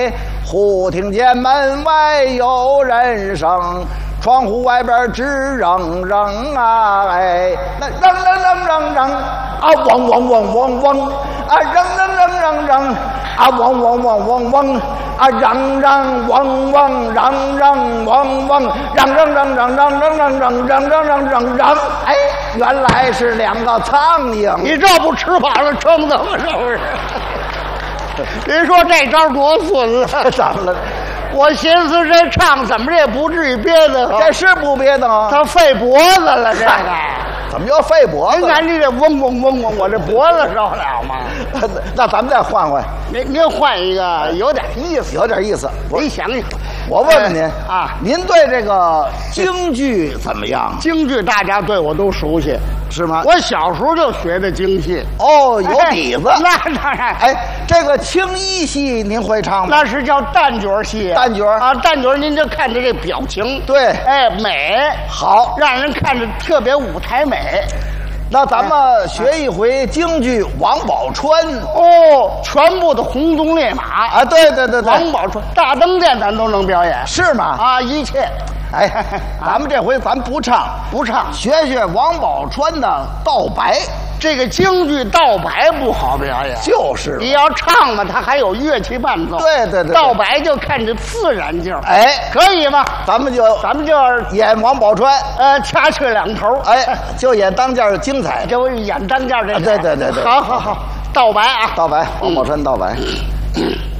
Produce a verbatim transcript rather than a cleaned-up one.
忽听见门外有人声，窗户外边直嚷嚷啊，哎，那嚷嚷嚷嚷嚷啊，汪汪汪汪汪啊，嚷嚷嚷嚷嚷啊，汪汪汪汪汪啊，嚷嚷汪汪嚷嚷汪汪，嚷嚷嚷嚷嚷嚷嚷嚷嚷嚷嚷嚷嚷，哎，原来是两个苍蝇。 你这不吃饱了撑的吗？是不是？您说这招多损了？ 怎么了？ 我寻思这唱怎么也不至于憋得慌， 这是不憋得啊？ 他费脖子了，这个怎么又费脖子？ 您看你这嗡嗡嗡嗡，我这脖子受得了吗？ 那咱们再换换， 您您换一个有点意思， 有点意思。 你想想， 我问问您啊， 您对这个京剧怎么样？ 京剧大家对我都熟悉， 是吗？ 我小时候就学的京戏。 哦，有底子。 那当然。 哎，这个青衣戏您会唱吗？ 那是叫旦角戏。 旦角啊，旦角您就看着这表情， 对， 哎，美好， 让人看着特别舞台美。 那咱们学一回京剧王宝钏。 哦，全部的红鬃烈马啊，对对对对， 王宝钏大灯殿咱都能表演， 是吗？ 啊，一切。 哎，咱们这回咱不唱不唱， 学学王宝钏的道白。 这个京剧道白不好表演， 就是你要唱嘛，它还有乐器伴奏。 对对 对, 对， 道白就看着自然劲儿。 哎， 可以吗？ 咱们就咱们就演王宝钏， 呃，掐去两头。 哎，就演当家精彩， 就演当家这。 对对对对， 好好好，道白啊， 道白，王宝钏道白。